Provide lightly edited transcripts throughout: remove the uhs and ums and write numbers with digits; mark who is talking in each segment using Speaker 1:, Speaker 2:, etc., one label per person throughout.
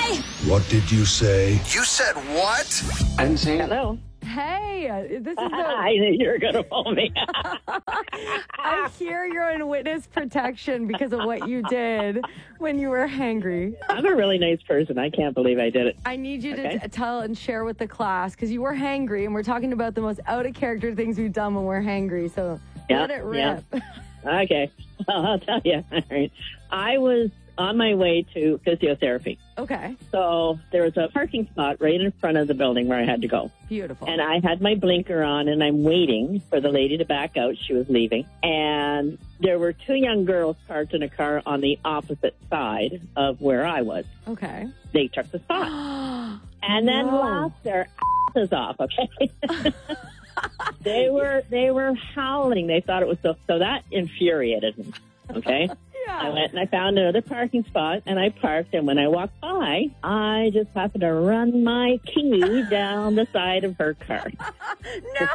Speaker 1: What did you say?
Speaker 2: You said what?
Speaker 3: I didn't say it.
Speaker 4: Hello.
Speaker 5: Hey, this is
Speaker 4: I knew you were going to phone me.
Speaker 5: I hear you're in witness protection because of what you did when you were hangry.
Speaker 4: I'm a really nice person. I can't believe I did it.
Speaker 5: I need you to tell and share with the class because you were hangry, and we're talking about the most out-of-character things we've done when we're hangry. So let it rip.
Speaker 4: Yeah. Okay. Well, I'll tell you. All right. I was on my way to physiotherapy.
Speaker 5: Okay.
Speaker 4: So there was a parking spot right in front of the building where I had to go.
Speaker 5: Beautiful.
Speaker 4: And I had my blinker on, and I'm waiting for the lady to back out. She was leaving. And there were two young girls parked in a car on the opposite side of where I was.
Speaker 5: Okay.
Speaker 4: They took the spot. And then laughed their asses off, okay? They were howling. They thought it was so that infuriated me, okay?
Speaker 5: Yeah.
Speaker 4: I went and I found another parking spot, and I parked, and when I walked by, I just happened to run my key down the side of her car.
Speaker 5: No!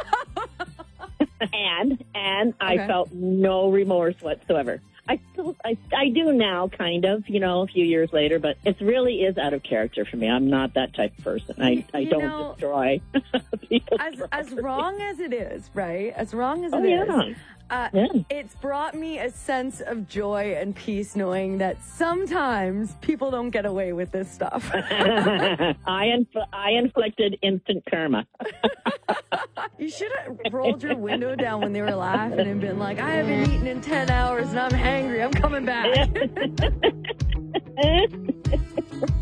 Speaker 4: and I felt no remorse whatsoever. I do now, kind of, a few years later, but it really is out of character for me. I'm not that type of person. I don't destroy people's
Speaker 5: as wrong as it is, right? As wrong as it is. It's brought me a sense of joy and peace knowing that sometimes people don't get away with this stuff.
Speaker 4: I inflicted instant karma.
Speaker 5: You should have rolled your window down when they were laughing and been like, I haven't eaten in 10 hours and I'm hangry. I'm coming back.